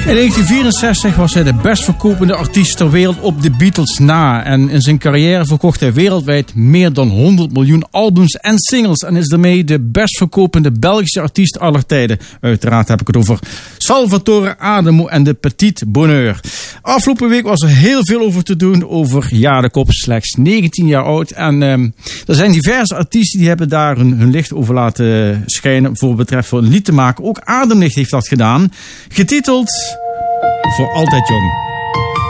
In 1964 was hij de best verkopende artiest ter wereld op de Beatles na. En in zijn carrière verkocht hij wereldwijd meer dan 100 miljoen albums en singles. En is daarmee de best verkopende Belgische artiest aller tijden. Uiteraard heb ik het over Salvatore Adamo en de Petit Bonheur. Afgelopen week was er heel veel over te doen over Jadekop, slechts 19 jaar oud. En er zijn diverse artiesten die hebben daar hun licht over laten schijnen voor betreft een lied te maken. Ook Ademlicht heeft dat gedaan. Getiteld Voor Altijd Jong.